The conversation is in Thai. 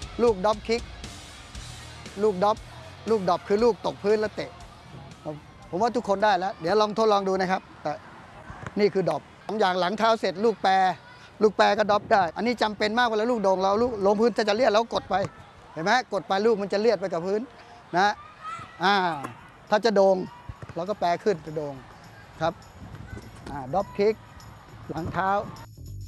ลูกดรอปคิกลูกดรอปคือลูกตกพื้นแล้วเตะผมว่าทุกคนได้แล้วเดี๋ยวลองทดลองดูนะครับแต่นี่คือดรอปอย่างหลังเท้าเสร็จลูกแปรก็ดรอปได้อันนี้จำเป็นมากเวลาลูกโด่งเราลูกลงพื้นจะเลียดแล้วกดไปเห็นไหมกดไปลูกมันจะเลียดไปกับพื้นนะถ้าจะโด่งเราก็แปรขึ้นจะโด่งครับดรอปคิกหลังเท้า